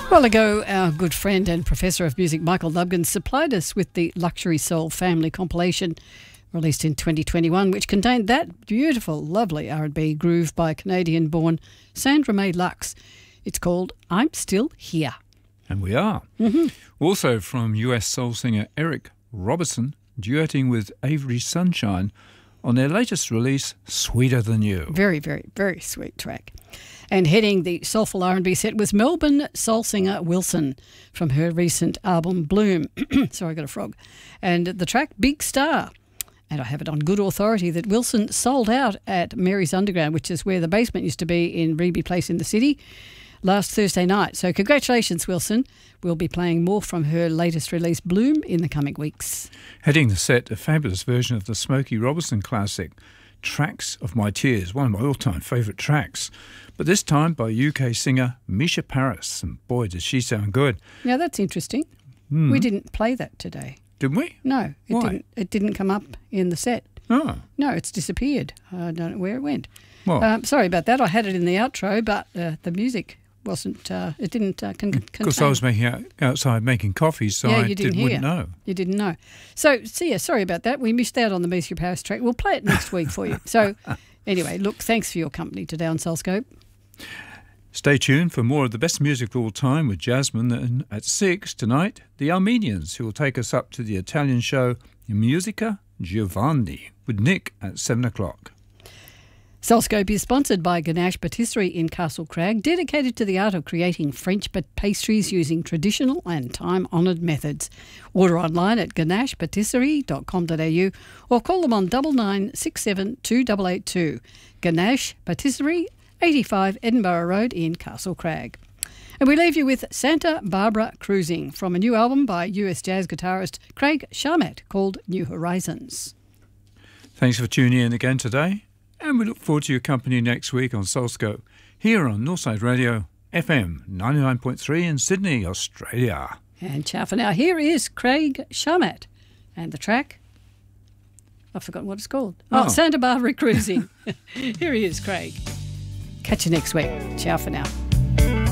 A while ago, our good friend and professor of music, Michael Lubkin, supplied us with the Luxury Soul Family compilation released in 2021, which contained that beautiful, lovely R&B groove by Canadian-born Sandra May Lux. It's called I'm Still Here. And we are. Also from US soul singer Eric Robertson, duetting with Avery Sunshine on their latest release, Sweeter Than You. Very, very, very sweet track. And heading the soulful R&B set was Melbourne soul singer Wilson from her recent album Bloom. Sorry, I got a frog. And the track Big Star. And I have it on good authority that Wilson sold out at Mary's Underground, which is where the basement used to be in Reby Place in the city, last Thursday night. So congratulations, Wilson. We'll be playing more from her latest release, Bloom, in the coming weeks. Heading the set, a fabulous version of the Smokey Robinson classic, Tracks of My Tears, one of my all-time favourite tracks. But this time by UK singer Misha Paris. And boy, does she sound good. Now, that's interesting. We didn't play that today. Didn't we? No, it didn't come up in the set. Oh. No, it's disappeared. I don't know where it went. Well, Sorry about that. I had it in the outro, but the music wasn't, it didn't because I was outside making coffee, so I wouldn't know. You didn't know. So, sorry about that. We missed out on the Misha Paris track. We'll play it next week for you. So, anyway, look, thanks for your company today on Soulscope. Stay tuned for more of the best music of all time with Jasmine. And at 6 tonight, the Armenians, who will take us up to the Italian show Musica Giovanni with Nick at 7 o'clock. Soulscope is sponsored by Ganache Patisserie in Castle Crag, dedicated to the art of creating French pastries using traditional and time-honoured methods. Order online at ganachepatisserie.com.au or call them on 9967 2882. Ganache Patisserie, 85 Edinburgh Road in Castle Crag. And we leave you with Santa Barbara Cruising from a new album by US jazz guitarist Craig Charmat called New Horizons. Thanks for tuning in again today. And we look forward to your company next week on Soulscope, here on Northside Radio, FM 99.3 in Sydney, Australia. And ciao for now. Here is Craig Charmat. And the track? I've forgotten what it's called. Santa Barbara Cruising. Here he is, Craig. Catch you next week. Ciao for now.